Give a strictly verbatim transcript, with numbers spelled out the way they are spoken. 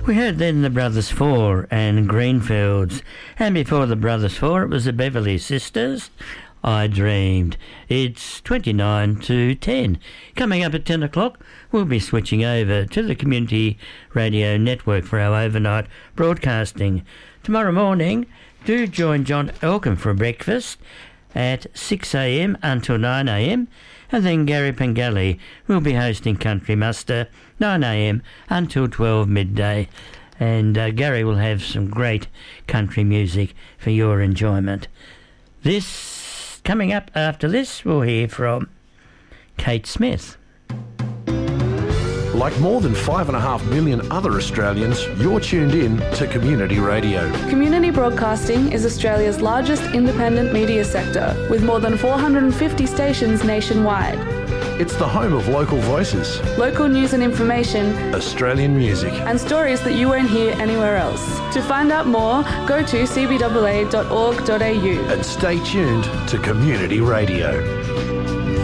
We heard then the Brothers Four and Greenfields, and before the Brothers Four it was the Beverly Sisters, I Dreamed. It's twenty-nine to ten. Coming up at ten o'clock, we'll be switching over to the Community Radio Network for our overnight broadcasting. Tomorrow morning, do join John Elkin for breakfast at six a.m. until nine a.m. and then Gary Pengelly will be hosting Country Muster nine a.m. until twelve midday. And uh, Gary will have some great country music for your enjoyment. This, coming up after this, we'll hear from Kate Smith. Like more than five and a half million other Australians, you're tuned in to Community Radio. Community broadcasting is Australia's largest independent media sector, with more than four hundred fifty stations nationwide. It's the home of local voices, local news and information, Australian music, and stories that you won't hear anywhere else. To find out more, go to c b a a dot org dot a u and stay tuned to Community Radio.